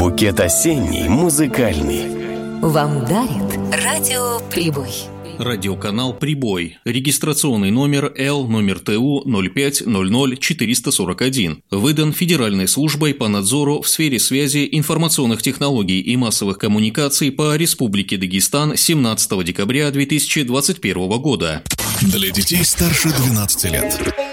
Букет осенний, музыкальный вам дарит радио «Прибой». Радиоканал «Прибой». Регистрационный номер ТУ 05000441. Выдан Федеральной службой по надзору в сфере связи, информационных технологий и массовых коммуникаций по Республике Дагестан 17 декабря 2021 года. Для детей старше 12 лет.